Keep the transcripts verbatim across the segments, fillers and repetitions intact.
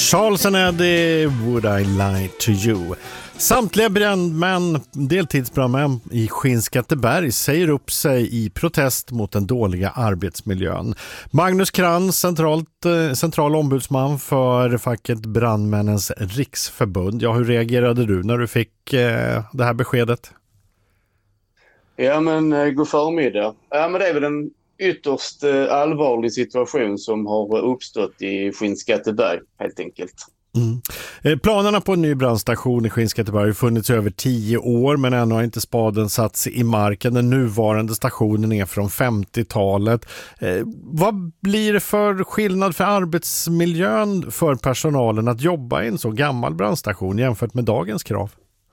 Charles and Eddie, Would I Lie to You. Samtliga brandmän, deltidsbrandmän i Skinnskatteberg säger upp sig i protest mot den dåliga arbetsmiljön. Magnus Krantz, centralt, central ombudsman för facket Brandmännens riksförbund. Ja, hur reagerade du när du fick eh, det här beskedet? Ja, men eh, god förmiddag. Ja, men det är väl en ytterst eh, allvarlig situation som har uppstått i Skinnskatteberg, helt enkelt. Mm. Eh, planerna på en ny brandstation i Skinnskatteberg har funnits över tio år, men ännu har inte spaden satts i marken. Den nuvarande stationen är från femtiotalet. Eh, vad blir det för skillnad för arbetsmiljön för personalen att jobba i en så gammal brandstation jämfört med dagens krav?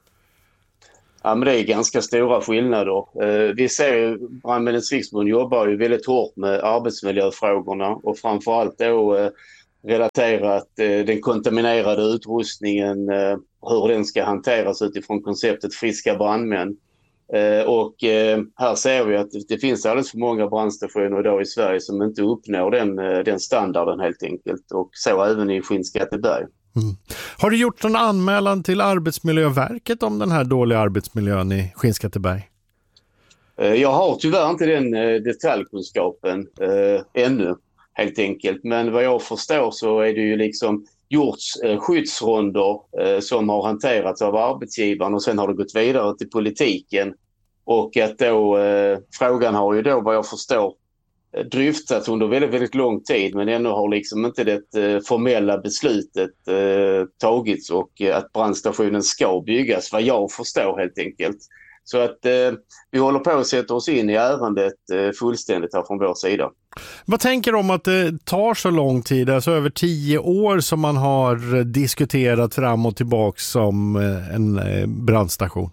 Ja, men det är ganska stora skillnader. Eh, vi ser ju Brandmännens riksförbund jobbar ju väldigt hårt med arbetsmiljöfrågorna och framförallt då eh, relaterat eh, den kontaminerade utrustningen, eh, hur den ska hanteras utifrån konceptet friska brandmän. Eh, och eh, här ser vi att det finns alldeles för många brandstationer idag i Sverige som inte uppnår den, eh, den standarden helt enkelt, och så även i Skinnskatteberg. Mm. Har du gjort någon anmälan till Arbetsmiljöverket om den här dåliga arbetsmiljön i Skinnskatteberg? Eh, jag har tyvärr inte den eh, detaljkunskapen eh, ännu. Helt enkelt. Men vad jag förstår så är det ju liksom gjorts eh, skyddsronder eh, som har hanterats av arbetsgivaren och sen har det gått vidare till politiken. Och att då eh, frågan har ju då vad jag förstår eh, dryftats under väldigt, väldigt lång tid, men ännu har liksom inte det eh, formella beslutet eh, tagits och eh, att brandstationen ska byggas, vad jag förstår helt enkelt. Så att eh, vi håller på att sätta oss in i ärendet eh, fullständigt här från vår sida. Vad tänker du om att det tar så lång tid, alltså över tio år som man har diskuterat fram och tillbaka som en brandstation?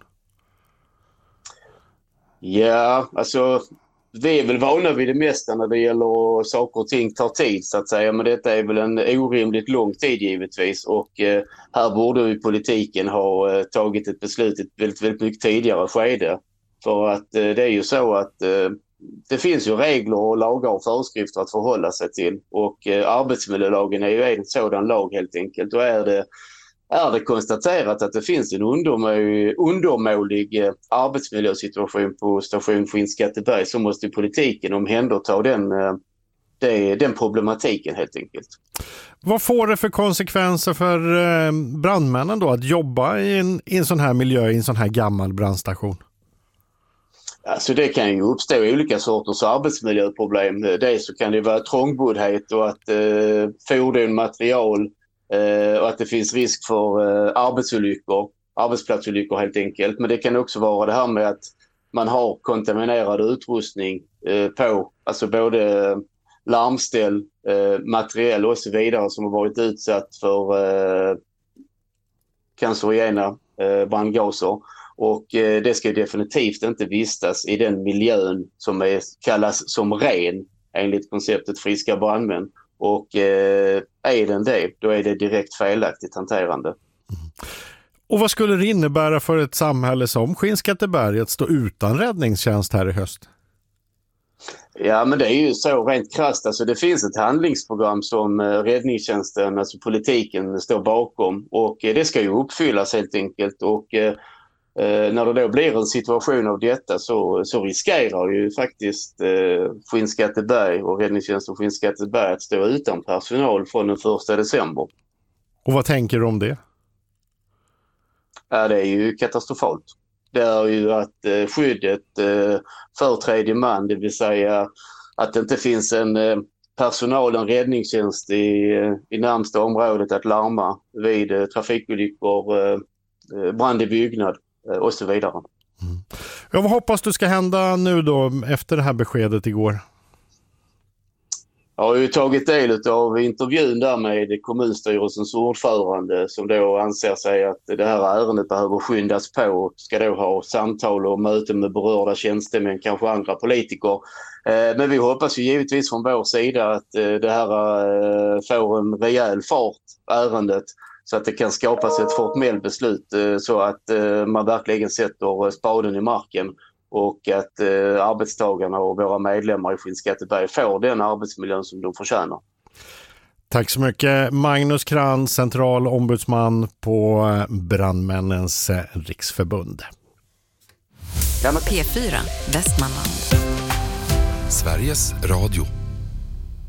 Ja, alltså vi är väl vana vid det mesta när det gäller saker och ting tar tid så att säga, men detta är väl en orimligt lång tid givetvis, och eh, här borde ju politiken ha eh, tagit ett beslut i ett väldigt, väldigt mycket tidigare skede, för att eh, det är ju så att eh, det finns ju regler och lagar och föreskrifter att förhålla sig till, och eh, arbetsmiljölagen är ju en sådan lag helt enkelt, och är det är det konstaterat att det finns en undermålig, undermålig eh, arbetsmiljösituation på station Skinnskatteberg, så måste politiken omhänderta den, eh, det, den problematiken helt enkelt. Vad får det för konsekvenser för eh, brandmännen då att jobba i en, i en sån här miljö, i en sån här gammal brandstation? Alltså det kan ju uppstå olika sorters arbetsmiljöproblem. Dels så kan det vara trångboddhet och att eh, fordon, material och att det finns risk för eh, arbetsolyckor, arbetsplatsolyckor helt enkelt. Men det kan också vara det här med att man har kontaminerad utrustning eh, på, alltså både larmställ, eh, materiell och så vidare som har varit utsatt för eh, cancerogena eh, brandgaser. Och eh, det ska definitivt inte vistas i den miljön som är, kallas som ren enligt konceptet friska brandmän. Och eh, är den det, då är det direkt felaktigt hanterande. Mm. Och vad skulle det innebära för ett samhälle som Skinnskatteberg att stå utan räddningstjänst här i höst? Ja, men det är ju så rent krasst. Alltså, det finns ett handlingsprogram som eh, räddningstjänsten, alltså politiken, står bakom. Och eh, det ska ju uppfyllas helt enkelt. Och eh, Eh, när det då blir en situation av detta så, så riskerar ju faktiskt eh, Skinnskatteberg och räddningstjänsten Skinnskatteberg att stå utan personal från den första december. Och vad tänker du om det? Ja, det är ju katastrofalt. Det är ju att eh, skyddet eh, för tredje man, det vill säga att det inte finns en eh, personal, en räddningstjänst i, i närmsta området att larma vid eh, trafikolyckor, eh, brand i byggnad och så vidare. Mm. Jag hoppas du ska hända nu då efter det här beskedet igår. Jag har ju tagit del av intervjun där med kommunstyrelsens ordförande som då anser sig att det här ärendet behöver skyndas på och ska då ha samtal och möten med berörda tjänstemän, kanske andra politiker. Men vi hoppas ju givetvis från vår sida att det här får en rejäl fart, ärendet, så att det kan skapas ett formellt beslut så att man verkligen sätter spaden i marken och att arbetstagarna och våra medlemmar i Skinnskatteberg får den arbetsmiljön som de förtjänar. Tack så mycket. Magnus Krantz, central ombudsman på Brandmännens riksförbund. P fyra, Västmanland. Sveriges Radio.